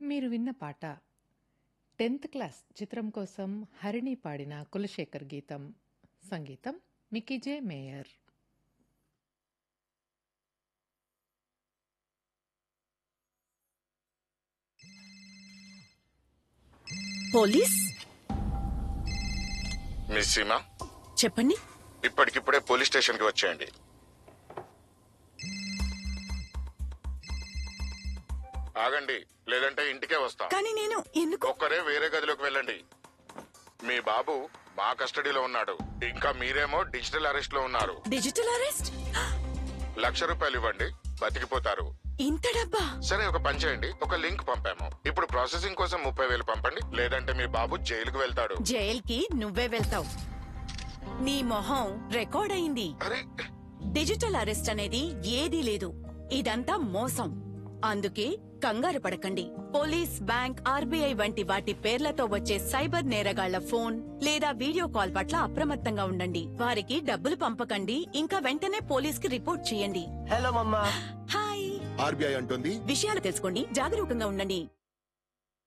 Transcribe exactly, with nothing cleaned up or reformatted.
మీరు విన్న పాట టెన్త్ క్లాస్ చిత్రం కోసం హరిణి పాడిన కులశేఖర్ గీతం. సంగీతం మికీ జే మేయర్. పోలీస్ మిస్ సీమా, చెప్పండి. ఇప్పటికిప్పుడే పోలీస్ స్టేషన్ కి వచ్చేయండి. ఆగండి, లేదంటే ఇంటికే వస్తాం. కానీ నేను ఎందుకు? ఒక్కరే వేరే గదిలోకి వెళ్ళండి. మీ బాబు మా కస్టడీలో ఉన్నాడు. ఇంకా మీరేమో డిజిటల్ అరెస్ట్ లో ఉన్నారు. Digital arrest? లక్ష రూపాయలు ఇవ్వండి, బతికిపోతారు. ఇంత డబ్బా? సరే, ఒక పని చేయండి, ఒక లింక్ పంపాము. ఇప్పుడు ప్రాసెసింగ్ కోసం ముప్పై వేలు పంపండి, లేదంటే మీ బాబు జైలుకు వెళ్తాడు. జైల్కి నువ్వే వెళ్తావు. నీ మొహం రికార్డ్ అయింది. అరే, డిజిటల్ అరెస్ట్ అనేది ఏదీ లేదు. ఇదంతా మోసం. అందుకే కంగారు పడకండి. పోలీస్, బ్యాంక్, ఆర్బీఐ వంటి వాటి పేర్లతో వచ్చే సైబర్ నేరగాళ్ల ఫోన్ లేదా వీడియో కాల్ పట్ల అప్రమత్తంగా ఉండండి. వారికి డబ్బులు పంపకండి. ఇంకా వెంటనే పోలీస్ కి రిపోర్ట్ చేయండి. హలో మమ్మా. హాయ్. ఆర్బీఐ అంటుంది విషయాలు తెలుసుకోండి, జాగరూకంగా ఉండండి.